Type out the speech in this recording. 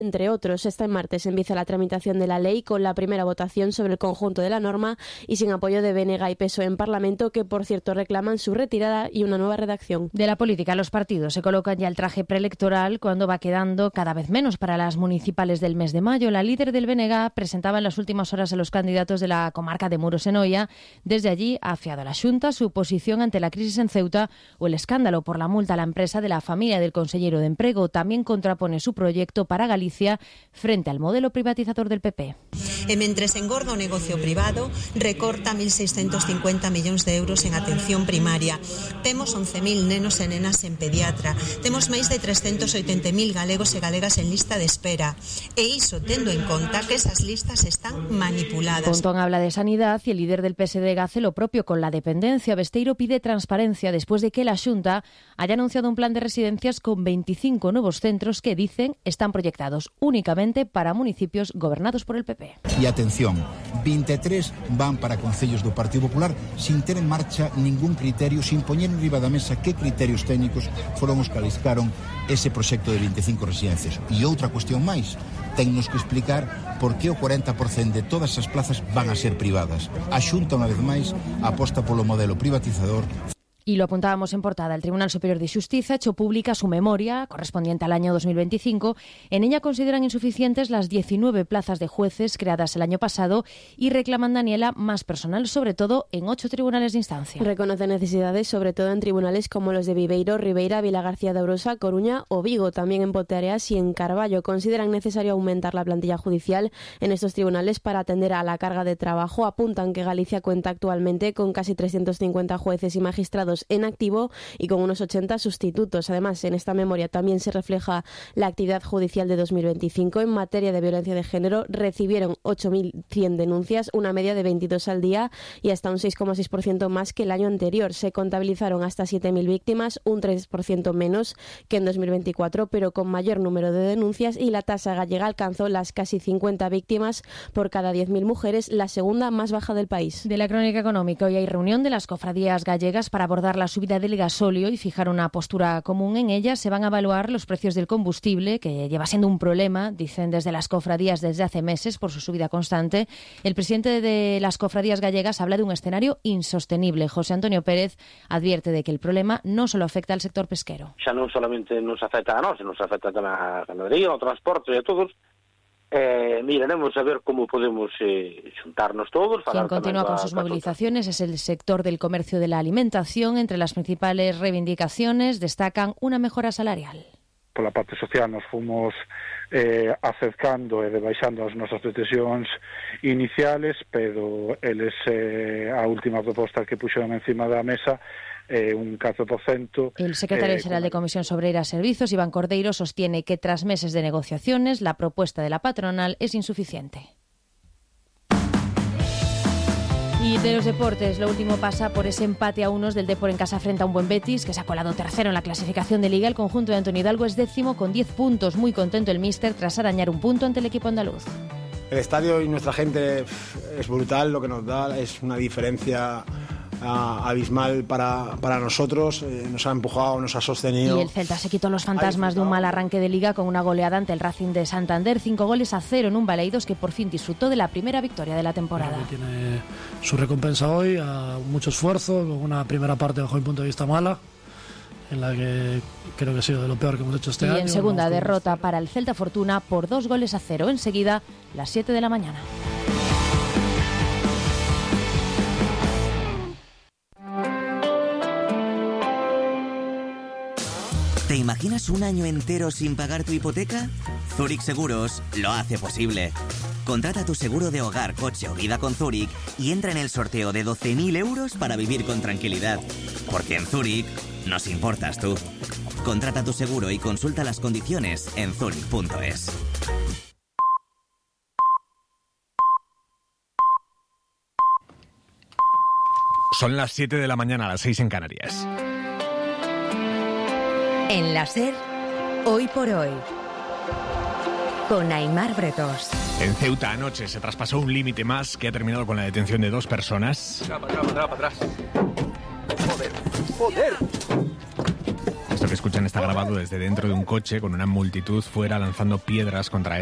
Entre otros, este martes empieza la tramitación de la ley con la primera votación sobre el conjunto de la norma y sin apoyo de BNG y PSOE en Parlamento, que por cierto reclaman su retirada y una nueva redacción. De la política, los partidos se colocan ya el traje preelectoral cuando va quedando cada vez menos para las municipales del mes de mayo. La líder del BNG presentaba en las últimas horas a los candidatos de la comarca de Muros en Oia. Desde allí ha afiado a la Xunta su posición ante la crisis en Ceuta o el escándalo por la multa a la empresa de la familia del consellero de Emprego. También contrapone su proyecto para Galicia frente al modelo privatizador del PP. E mentres engorda o negocio privado, recorta 1.650 millóns de euros en atención primaria. Temos 11.000 nenos e nenas en pediatra. Temos máis de 380.000 galegos e galegas en lista de espera. E iso tendo en conta que esas listas están manipuladas. Pontón habla de sanidad y el líder del PSD hace lo propio con la dependencia. Besteiro pide transparencia después de que la Xunta haya anunciado un plan de residencias con 25 nuevos centros que dicen están proyectados únicamente para municipios gobernados por el PP. E atención, 23 van para concellos do Partido Popular sin ter en marcha ningún criterio, sin poñer en riba da mesa que criterios técnicos foron os que aliscaron ese proxecto de 25 residencias. E outra cuestión máis, tennos que explicar por que o 40% de todas as plazas van a ser privadas. A Xunta, unha vez máis, aposta polo modelo privatizador. Y lo apuntábamos en portada. El Tribunal Superior de Justicia ha hecho pública su memoria correspondiente al año 2025. En ella consideran insuficientes las 19 plazas de jueces creadas el año pasado y reclaman, Daniela, más personal, sobre todo en 8 tribunales de instancia. Reconoce necesidades, sobre todo en tribunales como los de Viveiro, Ribeira, Vilagarcía de Arousa, Coruña o Vigo. También en Ponteareas y en Carballo. Consideran necesario aumentar la plantilla judicial en estos tribunales para atender a la carga de trabajo. Apuntan que Galicia cuenta actualmente con casi 350 jueces y magistrados en activo y con unos 80 sustitutos. Además, en esta memoria también se refleja la actividad judicial de 2025. En materia de violencia de género recibieron 8.100 denuncias, una media de 22 al día y hasta un 6,6% más que el año anterior. Se contabilizaron hasta 7.000 víctimas, un 3% menos que en 2024, pero con mayor número de denuncias, y la tasa gallega alcanzó las casi 50 víctimas por cada 10.000 mujeres, la segunda más baja del país. De la crónica económica, hoy hay reunión de las cofradías gallegas para abordar la subida del gasóleo y fijar una postura común. En ella se van a evaluar los precios del combustible, que lleva siendo un problema, dicen desde las cofradías desde hace meses por su subida constante. El presidente de las cofradías gallegas habla de un escenario insostenible. José Antonio Pérez advierte de que el problema no solo afecta al sector pesquero. Xa non solamente nos afecta a nós, nos afecta tamén a ganadería, ao transporte e a todos. Miraremos a ver cómo podemos juntarnos todos. Quien continúa con sus movilizaciones es el sector del comercio de la alimentación. Entre las principales reivindicaciones destacan una mejora salarial. Por la parte social nos fomos acercando e rebaixando as nosas pretensións iniciales, pero eles a última proposta que puxeron encima da mesa un 4%. El secretario general de Comisión Obreira Servizos, Iván Cordeiro, sostiene que tras meses de negociaciones la propuesta de la patronal es insuficiente. Y de los deportes, lo último pasa por ese empate a unos del Depor en casa frente a un buen Betis, que se ha colado tercero en la clasificación de Liga. El conjunto de Antonio Hidalgo es 10º con 10 puntos. Muy contento el míster tras arañar un punto ante el equipo andaluz. El estadio y nuestra gente es brutal, lo que nos da es una diferencia abismal para nosotros. Nos ha empujado, nos ha sostenido. Y el Celta se quitó los fantasmas de un mal arranque de Liga con una goleada ante el Racing de Santander, 5-0 en un Baleidos, que por fin disfrutó de la primera victoria de la temporada. Tiene su recompensa hoy, a mucho esfuerzo, con una primera parte bajo mi punto de vista mala, en la que creo que ha sido de lo peor que hemos hecho este año. Y en segunda derrota para el Celta Fortuna por 2-0. Enseguida, las 7 de la mañana. ¿Te imaginas un año entero sin pagar tu hipoteca? Zurich Seguros lo hace posible. Contrata tu seguro de hogar, coche o vida con Zurich y entra en el sorteo de 12.000 euros para vivir con tranquilidad. Porque en Zurich nos importas tú. Contrata tu seguro y consulta las condiciones en zurich.es. Son las 7 de la mañana, las 6 en Canarias. En la SER, hoy por hoy, con Aimar Bretos. En Ceuta anoche se traspasó un límite más que ha terminado con la detención de 2 personas. Para atrás. Joder. Esto que escuchamos escuchan está grabado desde dentro de un coche con una multitud fuera lanzando piedras contra